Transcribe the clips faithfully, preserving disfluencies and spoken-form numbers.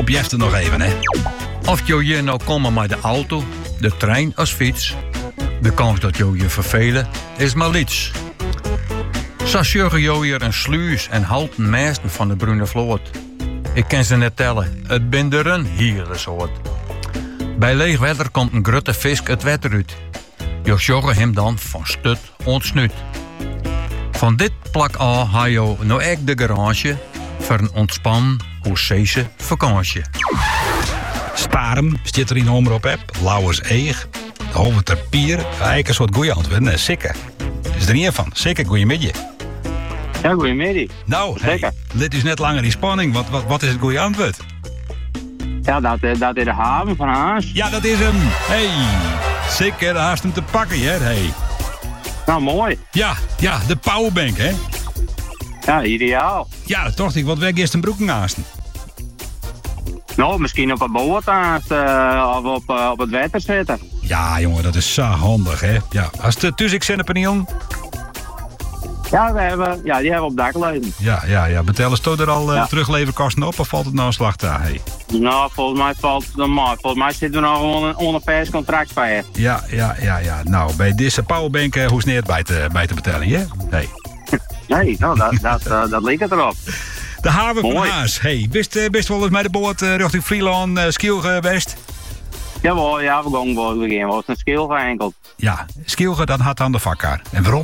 Jefte nog even, hè. Of je hier nou komen met de auto, de trein of fiets. De kans dat je je vervelen is maar iets. Zo sjuggen je hier een sluis en halten meesten van de Brune Vloot. Ik kan ze net tellen, het ben er een hele soort. Bij leeg wetter komt een grote vis het water uit. Je sjoggen hem dan van stut ontsnut. Van dit plak af ha je nou echt de garage voor een ontspannen Oostzeese vakantie. Sparem, zit er in Omroep app. Lauwers Eeg. De Hoven ter Pier. Eigenlijk een soort goeie antwoord. Nee, Sikke. Is er niet van. Sikke, goeiemiddag. Ja, goeiemiddag. Nou, hey, dit is net langer in spanning. Wat, wat, wat is het goede antwoord? Ja, dat, dat is de haven van Haas. Ja, dat is hem. Hey, Sikke, daar haast hem te pakken, hè? Hey. Nou, mooi. Ja, ja, de powerbank, hè? Ja, ideaal. Ja, dat dacht ik. Wat weg is een broek naasten? Nou, misschien op een boot naast, uh, of op, uh, op het water zitten. Ja, jongen, dat is zo handig, hè? Ja, als de Tuzik Zennepaneel. Ja, we hebben, ja, die hebben we op dak liggen. Ja, ja, ja. Betellen ze er al uh, ja. terugleverkosten op of valt het nou een slag daar? Hey? Nou, volgens mij valt het normaal. Volgens mij zitten we nog onder, onder pers contract bij. Ja, ja, ja, ja. Nou, bij deze powerbank uh, hoe sneert bij te, bij te betalen, hè? Hey. Nee, nou, dat, dat, uh, dat ligt het erop. De haven van Mooi. Haas. Hey, bist uh, bist wel eens met de boot uh, richting Vlieland, uh, Skiel geweest? Jawel, ja, we gaan wel beginnen. We hebben een skill geënkeld. Ja, Skielge, dat had aan de vakkar. En waarom?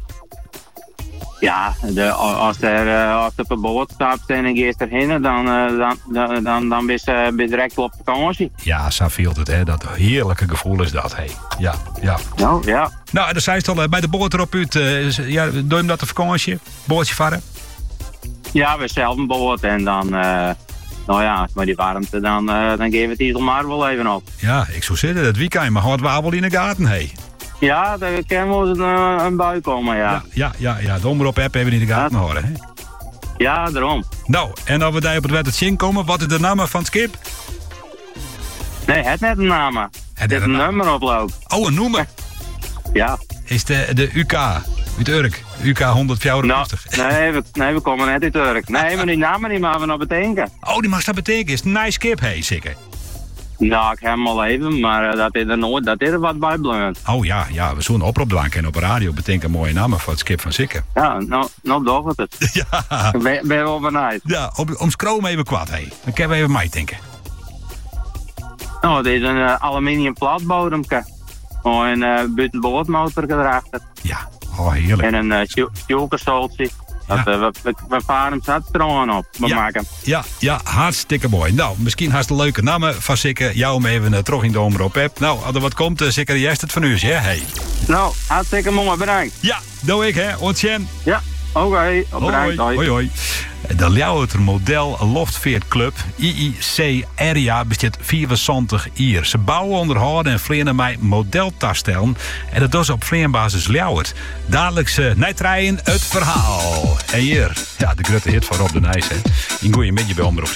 Ja, de, als er uh, als er op een boot stapt en ik eerst erheen, dan, uh, dan, dan, dan, dan ben je uh, direct op vakantie. Ja, zo viel het, hè. Dat heerlijke gevoel is dat, hey. Ja, ja. Nou, ja. Nou, dat zei je al, uh, bij de boot erop uit. Uh, ja, doe je hem dat de vakantie? Bootje varen? Ja, we hebben zelf een boot en dan, uh, nou ja, met die warmte, dan, uh, dan geven we het hier maar wel even op. Ja, ik zou zeggen, dat weekend, maar houdt wel in de gaten, hey. Ja, daar kan wel eens een, een bui komen, ja. Ja, ja, ja, ja. De omroep app hebben we in de gaten horen, hè. Ja, daarom. Nou, en als we daar op het wet het zin komen, wat is de naam van het schip? Nee, het net een naam. Het is een nummer oploopt. Oh, een nummer? Ja. Is de, de U K, uit Urk, U K honderdvijfenvijftig. Nou, nee, we, nee, we komen net uit Urk. Nee, maar die namen die maar we nog betekenen. Oh, die mag dat betekenen. Is het een nice schip, hé, hey, zeker? Nou, ik heb hem al even, maar uh, dat is er nooit, dat is er wat bij blijven. Oh ja, ja, we zo'n oproep doen en op de radio betekent een mooie naam voor het schip van Sikke. Ja, nou, nou doet het. Ja. Ik ben, ben wel benieuwd. Ja, om, om schroom even kwad, hé. Hey. Dan kunnen we even mij denken. Nou, het is een uh, aluminium platbodemke. Oh, een uh, buitenboordmotor erachter. Ja, oh heerlijk. En een uh, stuurkerstoeltje. Dat, Ja. uh, we, we, we varen hem zat stroom op. We ja, maken. Ja, ja, hartstikke mooi. Nou, misschien haast een leuke namen van Sikke. Jou om even uh, terug in de omroep hebt. Nou, als er wat komt, uh, Sikke, jij is het van u, hè? Hey. Nou, hartstikke mooi, bedankt. Ja, doe ik, hè? Ontjen. Ja, oké. Okay. Bedankt. Hoi, hoi, hoi. De Ljouwerter Model Loftveert Club, I I C Area, bestaat vierenzwantig jaar. Ze bouwen, onderhouden en vleeren mij modeltastellen. En dat doen ze op vleerbasis Ljouwert. Dadelijk nijtrijden het verhaal. En hier, ja, de grote hit van Rob de Nijs, hè. In goeie middag bij Omroep